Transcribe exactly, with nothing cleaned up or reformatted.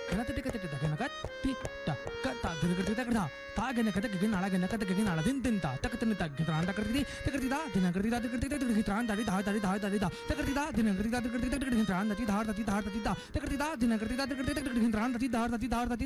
ಗಣ ತಟಿ ಕತಿ ಗಣ ಕತ್ತಿ ಟಕ್ಕ ತ ಗಣಗತಿ ತಗಡ ತಾ ಗಣ ಕತ ಗಣ ನಾಳ ಗಣ ಕತ ಗಣ ನಾಳ ದಿನ ತಿಂತ ತಕತನ ತಗ್ಗಿತಾಂತ ಕರ್ತಿದಿ ತಕರ್ತಿದ ದಿನ ಕರ್ತಿದ ತಕರ್ತಿದ ತಕರ್ತಿದ ತಡಿ ತಾ ತಡಿ ತಾ ತಡಿ ತಾ ತಕರ್ತಿದ ದಿನ ಕರ್ತಿದ ತಕರ್ತಿದ ತಕರ್ತಿದ ತಡಿ ತಾ ತಡಿ ತಾ ತಡಿ ತಾ ತಕರ್ತಿದ ದಿನ ಕರ್ತಿದ ತಕರ್ತಿದ ತಕರ್ತಿದ ತಡಿ ತಾ ತಡಿ ತಾ ತಡಿ ತಾ